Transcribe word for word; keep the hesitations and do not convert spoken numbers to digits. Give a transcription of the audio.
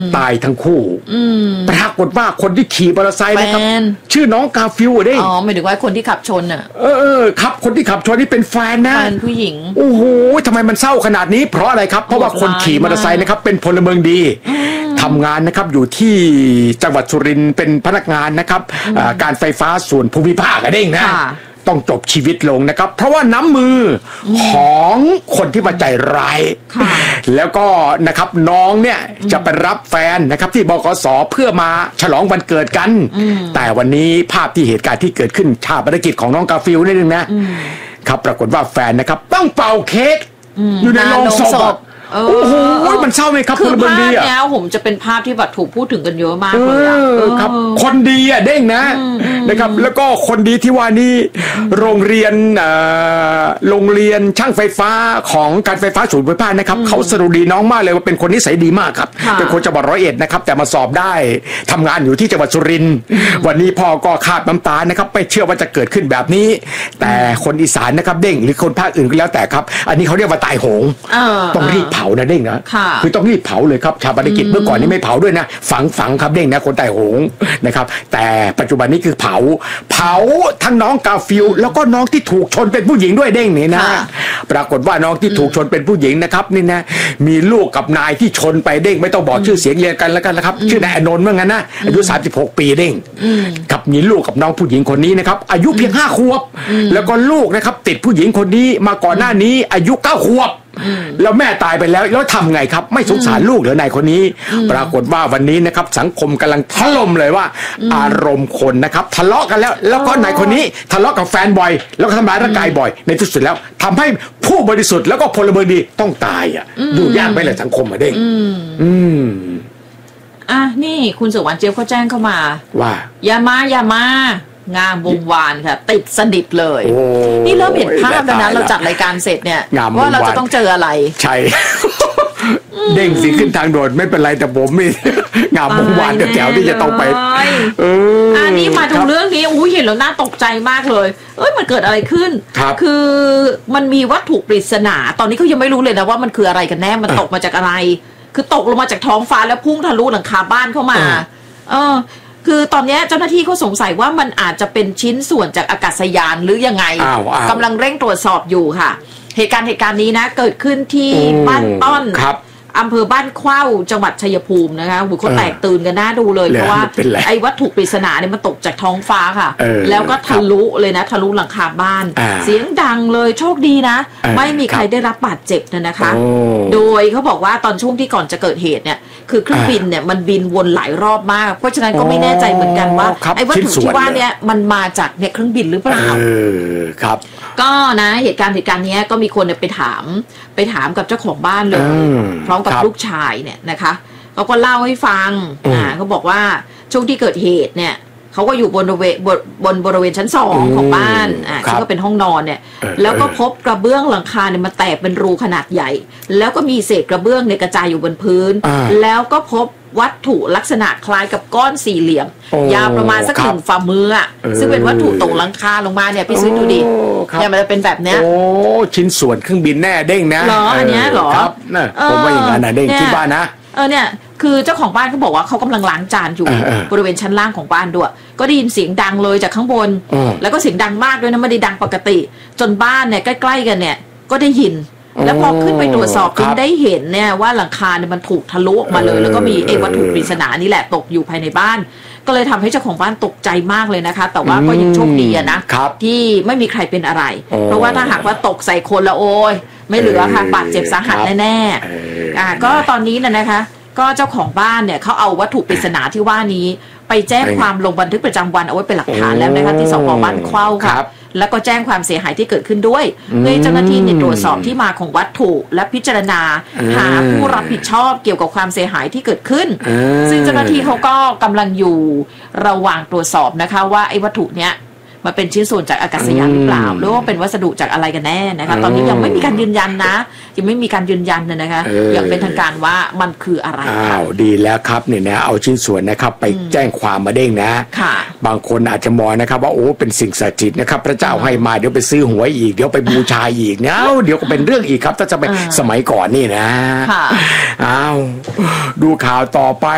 ตายทั้งคู่ปรากฏว่าคนที่ขี่มอเตอร์ไซค์นะครับชื่อน้องกาฟิลได้อ๋อหมายถึงว่าคนที่ขับชนอ่ะเออครับคนที่ขับชนนี่เป็นแฟนนะแฟนผู้หญิงโอ้โหทำไมมันเศร้าขนาดนี้เพราะอะไรครับเพราะว่าคนขี่มอเตอร์ไซค์นะครับเป็นพลเมืองดีทำงานนะครับอยู่ที่จังหวัดสุรินทร์เป็นพนักงานนะครับการไฟฟ้าส่วนภูมิภาคกันเองนะต้องจบชีวิตลงนะครับเพราะว่าน้ำมือของคนที่มาใจร้ายแล้วก็นะครับน้องเนี่ยจะไปรับแฟนนะครับที่บกส.เพื่อมาฉลองวันเกิดกันแต่วันนี้ภาพที่เหตุการณ์ที่เกิดขึ้นชาปนกิจของน้องกาฟิลนี่นึงนะครับปรากฏว่าแฟนนะครับต้องเป่าเค้กอยู่ในโรงศพโอ้โหมันเศร้าไหมครับคือภาพเนี้ยผมจะเป็นภาพที่แบบถูกพูดถึงกันเยอะมากเลยอ่ะครับคนดีอ่ะเด้งนะนะครับแล้วก็คนดีที่ว่านี่โรงเรียนโรงเรียนช่างไฟฟ้าของการไฟฟ้าศูนย์ภูมิภาคนะครับเขาสรุปดีน้องมากเลยว่าเป็นคนนิสัยดีมากครับเป็นคนจังหวัดร้อยเอ็ดนะครับแต่มาสอบได้ทำงานอยู่ที่จังหวัดสุรินทร์วันนี้พ่อก็คาดน้ำตานะครับไม่เชื่อว่าจะเกิดขึ้นแบบนี้แต่คนอีสานนะครับเด้งหรือคนภาคอื่นก็แล้วแต่ครับอันนี้เขาเรียกว่าตายโหงต้องรีบเผานะเด้งนะคือต้องรีบเผาเลยครับชาปนกิจเมื่อก่อนนี้ไม่เผาด้วยนะฝังฝังครับเด้งนะคนตายโหงนะครับแต่ปัจจุบันนี้คือเผาเผาทั้งน้องกาฟิลแล้วก็น้องที่ถูกชนเป็นผู้หญิงด้วยเด้งนี่นะปรากฏว่าน้องที่ถูกชนเป็นผู้หญิงนะครับนี่นะมีลูกกับนายที่ชนไปเด้งไม่ต้องบอกชื่อเสียงเรียนกันแล้วกันนะครับชื่อนายอนนท์ว่างั้นนะอายุสามสิบหกปีเด้งกับมีลูกกับน้องผู้หญิงคนนี้นะครับอายุเพียงห้าขวบแล้วก็ลูกนะครับติดผู้หญิงคนนี้มาก่อนหน้านี้อายุเก้าขวบแล้วแม่ตายไปแล้วแล้วทำไงครับไม่สงสารลูกหรือนายคนนี้ปรากฏว่าวันนี้นะครับสังคมกำลังถล่มเลยว่าอารมณ์คนนะครับทะเลาะกันแล้วแล้วก็นายคนนี้ทะเลาะกับแฟนบ่อยแล้วก็ทำร้ายร่างกายบ่อยในที่สุดแล้วทำให้ผู้บริสุทธิ์แล้วก็พลเมืองดีต้องตายอ่ะอยู่ยากไปเลยสังคมอ่ะเด้งอืมอ่ะนี่คุณสุวรรณเจี๊ยบเขาแจ้งเข้ามาว่าอย่ามาอย่ามางามวงวานค่ะติดสนิทเลยนี่เริ่มเห็นภาพแล้วนะเราจัดรายการเสร็จเนี่ยว่าเราจะต้องเจออะไรใช่เด้งสิขึ้นทางโดดไม่เป็นไรแต่ผมมีงามวงวานแถวที่จะต้องไปเอออันนี้มาถึงเรื่องนี้อู้เห็นแล้วน่าตกใจมากเลยเอ้ยมันเกิดอะไรขึ้นคือมันมีวัตถุปริศนาตอนนี้เขายังไม่รู้เลยนะว่ามันคืออะไรกันแน่มันตกมาจากอะไรคือตกลงมาจากท้องฟ้าแล้วพุ่งทะลุหลังคาบ้านเข้ามาเออคือตอนนี้เจ้าหน้าที่เขาสงสัยว่ามันอาจจะเป็นชิ้นส่วนจากอากาศยานหรือยังไงกำลังเร่งตรวจสอบอยู่ค่ะเหตุการณ์เหตุการณ์นี้นะเกิดขึ้นที่บ้านต้นอำเภอบ้านเข้าจังหวัดชัยภูมินะคะบุคคลแตกตื่นกันน่าดูเลยเพราะว่าไอ้วัตถุปริศนาเนี่ยมันตกจากท้องฟ้าค่ะแล้วก็ทะลุเลยนะทะลุหลังคาบ้านเสียงดังเลยโชคดีนะไม่มีใครได้รับบาดเจ็บนะนะคะโดยเขาบอกว่าตอนช่วงที่ก่อนจะเกิดเหตุเนี่ยคือเครื่องบินเนี่ยมันบินวนหลายรอบมากเพราะฉะนั้นก็ไม่แน่ใจเหมือนกันว่าไอ้วัตถุที่ว่าเนี่ยมันมาจากเนี่ยเครื่องบินหรือเปล่าครับก็นะเหตุการณ์เหตุการณ์นี้ก็มีคนเนี่ยไปถามไปถามกับเจ้าของบ้านเลยพร้อมกับลูกชายเนี่ยนะคะเขาก็เล่าให้ฟังอ่าเขาบอกว่าช่วงที่เกิดเหตุเนี่ยเขาก็อยู่บนบริเวณบนบริเวณชั้นสองของบ้านอ่าซึ่งก็เป็นห้องนอนเนี่ยแล้วก็พบกระเบื้องหลังคาเนี่ยมันแตกเป็นรูขนาดใหญ่แล้วก็มีเศษกระเบื้องเนี่ยกระจายอยู่บนพื้นแล้วก็พบวัตถุลักษณะคล้ายกับก้อนสี่เหลี่ยมยาวประมาณสักหนึ่งฝ่ามืออ่ะซึ่งเป็นวัตถุตกหลังคาลงมาเนี่ยพี่ซื้อดูดิเนี่ยมันจะเป็นแบบเนี้ยโอ้ชิ้นส่วนเครื่องบินแน่เด้งนะหรออันเนี้ยหรอครับนะผมว่าอย่างนั้นนะเด้งที่บ้านนะเออเนี่ยคือเจ้าของบ้านเขาบอกว่าเขากำลังล้างจานอยู่บริเวณชั้นล่างของบ้านด้วยก็ได้ยินเสียงดังเลยจากข้างบนแล้วก็เสียงดังมากด้วยนะไม่ได้ดังปกติจนบ้านเนี่ยใกล้ๆกันเนี่ยก็ได้ยินแล้วพอขึ้นไปตรวจสอบจึงได้เห็นเนี่ยว่าหลังคาเนี่ยมันถูกทะลุออกมาเลยแล้วก็มีไอ้วัตถุปริศนานี่แหละตกอยู่ภายในบ้านก็เลยทำให้เจ้าของบ้านตกใจมากเลยนะคะแต่ว่าก็ยังโชคดีนะที่ไม่มีใครเป็นอะไรเพราะว่าถ้าหากว่าตกใส่คนแล้วโอ้ยไม่เหลือค่ะบาดเจ็บสาหัสแน่ๆอ่าก็ตอนนี้น่ะนะคะก็เจ้าของบ้านเนี่ยเขาเอาวัตถุปริศนาที่ว่านี้ไปแจ้งความลงบันทึกประจำวันเอาไว้เป็นหลักฐานแล้วนะคะที่สพ.บ้านเข้าค่ะแล้วก็แจ้งความเสียหายที่เกิดขึ้นด้วยเพื่อให้เจ้าหน้าที่ตรวจสอบที่มาของวัตถุและพิจารณาหาผู้รับผิดชอบเกี่ยวกับความเสียหายที่เกิดขึ้นซึ่งเจ้าหน้าที่เขาก็กำลังอยู่ระหว่างตรวจสอบนะคะว่าไอ้วัตถุเนี้ยมันเป็นชิ้นส่วนจากอากาศยานหรือเปล่าหรือว่าเป็นวัสดุจากอะไรกันแน่นะคะตอนนี้ยังไม่มีการยืนยันนะยังไม่มีการยืนยันเลยนะคะอย่างเป็นทางการว่ามันคืออะไรอ้าวดีแล้วครับเนี่ยนะเอาชิ้นส่วนนะครับไปแจ้งความมาเด้งนะบางคนอาจจะมองนะครับว่าโอ้เป็นสิ่งศักดิ์สิทธิ์นะครับพระเจ้าให้มาเดี๋ยวไปซื้อหวยอีกเดี๋ยวไปบูชาอีกเนี่ยเดี๋ยวก็เป็นเรื่องอีกครับถ้าจะไปสมัยก่อนนี่นะอ้าวดูข่าวต่อไป